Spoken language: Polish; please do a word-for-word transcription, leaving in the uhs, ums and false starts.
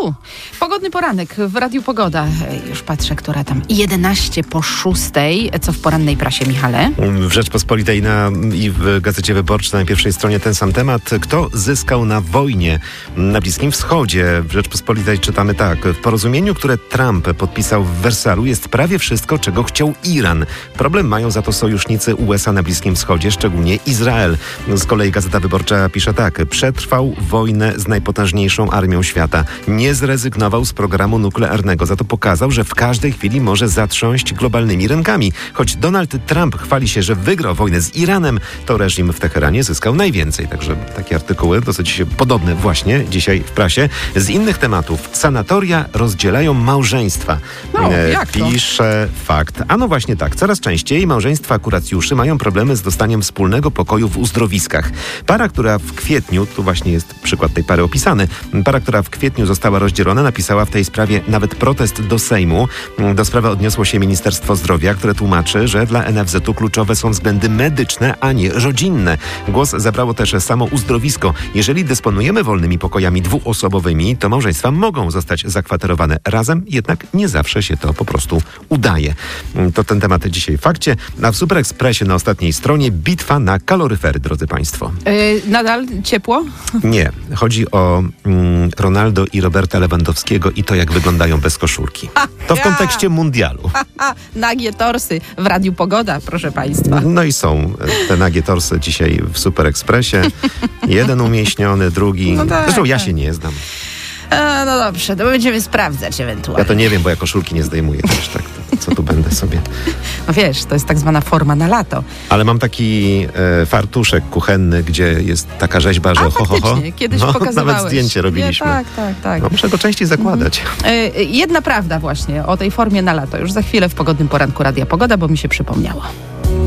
Tu, pogodny poranek w Radiu Pogoda. Już patrzę, która tam jedenaście po szóstej. Co w porannej prasie, Michale? W Rzeczpospolitej na, i w Gazecie Wyborczej na pierwszej stronie ten sam temat. Kto zyskał na wojnie na Bliskim Wschodzie? W Rzeczpospolitej czytamy tak. W porozumieniu, które Trump podpisał w Wersalu, jest prawie wszystko, czego chciał Iran. Problem mają za to sojusznicy U S A na Bliskim Wschodzie, szczególnie Izrael. Z kolei Gazeta Wyborcza pisze tak. Przetrwał wojnę z najpotężniejszą armią świata. Nie zrezygnował z programu nuklearnego. Za to pokazał, że w każdej chwili może zatrząść globalnymi rynkami. Choć Donald Trump chwali się, że wygrał wojnę z Iranem, to reżim w Teheranie zyskał najwięcej. Także takie artykuły dosyć podobne właśnie dzisiaj w prasie. Z innych tematów. Sanatoria rozdzielają małżeństwa. No, e, jak to? Pisze Fakt. A no właśnie tak. Coraz częściej małżeństwa kuracjuszy mają problemy z dostaniem wspólnego pokoju w uzdrowiskach. Para, która w kwietniu, tu właśnie jest przykład tej pary opisany, para, która w kwietniu została rozdzielona, napisała w tej sprawie nawet protest do Sejmu. Do sprawy odniosło się Ministerstwo Zdrowia, które tłumaczy, że dla N F Z u kluczowe są względy medyczne, a nie rodzinne. Głos zabrało też samo uzdrowisko. Jeżeli dysponujemy wolnymi pokojami dwuosobowymi, to małżeństwa mogą zostać zakwaterowane razem, jednak nie zawsze się to po prostu udaje. To ten temat dzisiaj w Fakcie. A w Super Expressie na ostatniej stronie bitwa na kaloryfery, drodzy Państwo. Yy, nadal ciepło? Nie. Chodzi o mm, Ronaldo i Roberta Lewandowskiego i to, jak wyglądają bez koszulki. To w kontekście mundialu. Nagie torsy w Radiu Pogoda, proszę Państwa. No i są te nagie torsy dzisiaj w Super Expressie. Jeden umieśniony, drugi. No tak, Zresztą ja tak. się nie znam. A, no dobrze, to będziemy sprawdzać ewentualnie. Ja to nie wiem, bo ja koszulki nie zdejmuję też, tak. Co tu będę sobie. No wiesz, to jest tak zwana forma na lato. Ale mam taki e, fartuszek kuchenny, gdzie jest taka rzeźba, że A, ho, ho, ho. faktycznie, kiedyś no, pokazywałeś. Nawet zdjęcie robiliśmy. Nie, tak, tak, tak. No, muszę go częściej zakładać. Mhm. Jedna prawda właśnie o tej formie na lato. Już za chwilę w pogodnym poranku Radia Pogoda, bo mi się przypomniało.